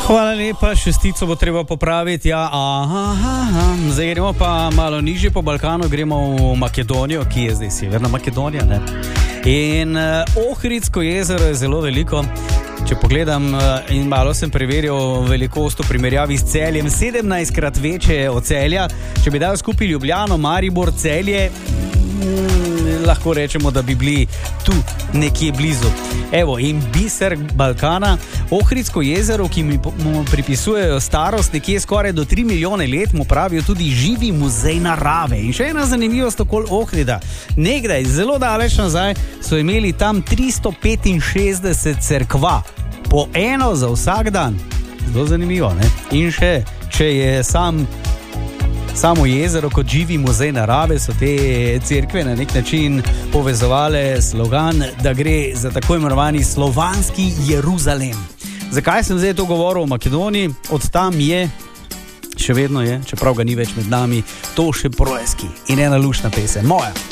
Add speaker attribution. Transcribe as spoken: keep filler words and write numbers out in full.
Speaker 1: Hvala lepa, šestico bo treba popraviti. Ja, aha, aha. Zdaj gremo pa malo nižje po Balkanu, gremo v Makedonijo, ki je zdaj Severna Makedonija. Ne? In uh, Ohridsko jezero je zelo veliko. Če pogledam uh, in malo sem preveril velikost v primerjavi s Celjem, sedemnajstkrat večje od Celja. Če bi dal skupaj Ljubljano, Maribor, Celje, mm, lahko rečemo, da bi bili tu nekje blizu. Evo, in biser Balkana, Ohridsko jezero, ki mu pripisujejo starost nekje skoraj do tri milijone let, mu pravijo tudi živi muzej narave. In še ena zanimivost okoli Ohrida. Nekdaj, zelo daleč nazaj, so imeli tam tristo petinšestdeset cerkva, po eno za vsak dan. Zelo zanimivo, ne? In še, če je sam samo jezero kot živi muzej narave, so te cerkve na nek način povezovale slogan, da gre za tako imenovani slovanski Jeruzalem. Zakaj sem zdaj to govoril o Makedoniji? Od tam je, še vedno je, čeprav ga ni več med nami, Toše Proeski in ena luštna pesem, moja.